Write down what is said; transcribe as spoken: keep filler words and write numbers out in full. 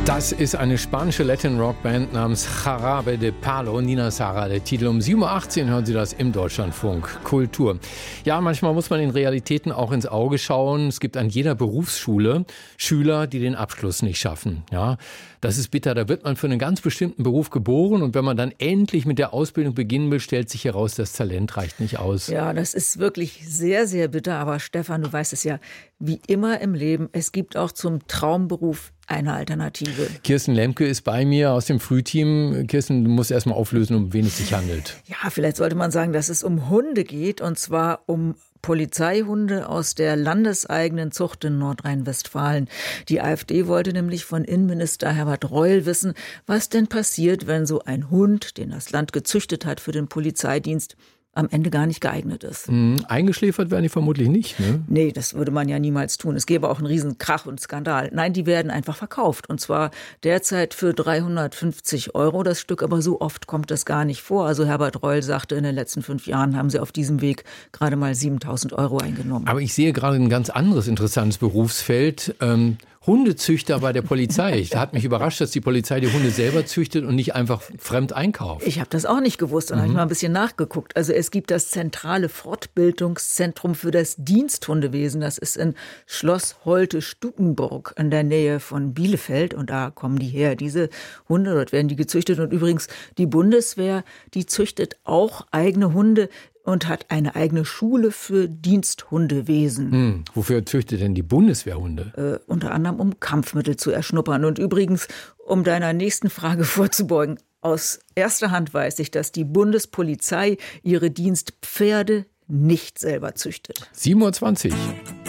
Das ist eine spanische Latin-Rock-Band namens Jarabe de Palo, Nina Sara, der Titel. Um sieben Uhr achtzehn hören Sie das im Deutschlandfunk Kultur. Ja, manchmal muss man den Realitäten auch ins Auge schauen. Es gibt an jeder Berufsschule Schüler, die den Abschluss nicht schaffen. Ja, das ist bitter. Da wird man für einen ganz bestimmten Beruf geboren und wenn man dann endlich mit der Ausbildung beginnen will, stellt sich heraus, das Talent reicht nicht aus. Ja, das ist wirklich sehr, sehr bitter. Aber Stefan, du weißt es ja, wie immer im Leben, es gibt auch zum Traumberuf eine Alternative. Kirsten Lemke ist bei mir aus dem Frühteam. Kirsten, du musst erst mal auflösen, um wen es sich handelt. Ja, vielleicht sollte man sagen, dass es um Hunde geht, und zwar um Polizeihunde aus der landeseigenen Zucht in Nordrhein-Westfalen. Die AfD wollte nämlich von Innenminister Herbert Reul wissen, was denn passiert, wenn so ein Hund, den das Land gezüchtet hat für den Polizeidienst, am Ende gar nicht geeignet ist. Mhm, eingeschläfert werden die vermutlich nicht, ne? Nee, das würde man ja niemals tun. Es gäbe auch einen riesen Krach und Skandal. Nein, die werden einfach verkauft. Und zwar derzeit für dreihundertfünfzig Euro das Stück. Aber so oft kommt das gar nicht vor. Also Herbert Reul sagte, in den letzten fünf Jahren haben sie auf diesem Weg gerade mal siebentausend Euro eingenommen. Aber ich sehe gerade ein ganz anderes interessantes Berufsfeld. Ähm, Hundezüchter bei der Polizei. Da hat mich überrascht, dass die Polizei die Hunde selber züchtet und nicht einfach fremd einkauft. Ich habe das auch nicht gewusst und mhm. habe ich mal ein bisschen nachgeguckt. Also es gibt das zentrale Fortbildungszentrum für das Diensthundewesen. Das ist in Schloss Holte-Stukenburg in der Nähe von Bielefeld. Und da kommen die her, diese Hunde. Dort werden die gezüchtet. Und übrigens, die Bundeswehr, die züchtet auch eigene Hunde und hat eine eigene Schule für Diensthundewesen. Hm, wofür züchtet denn die Bundeswehr Hunde? Äh, unter anderem, um Kampfmittel zu erschnuppern. Und übrigens, um deiner nächsten Frage vorzubeugen, aus erster Hand weiß ich, dass die Bundespolizei ihre Dienstpferde nicht selber züchtet. sieben Uhr zwanzig.